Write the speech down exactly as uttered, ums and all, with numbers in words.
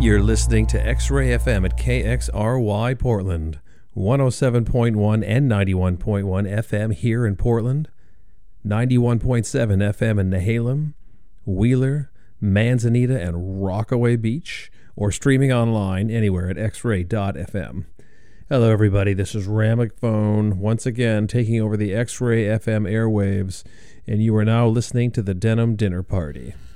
You're listening to X-Ray F M at K X R Y Portland, one oh seven point one and ninety-one point one F M here in Portland, ninety-one point seven F M in Nehalem, Wheeler, Manzanita, and Rockaway Beach, or streaming online anywhere at x ray dot f m. Hello, everybody. This is Ramaphone once again taking over the X-Ray F M airwaves, and you are now listening to the Denim Dinner Party.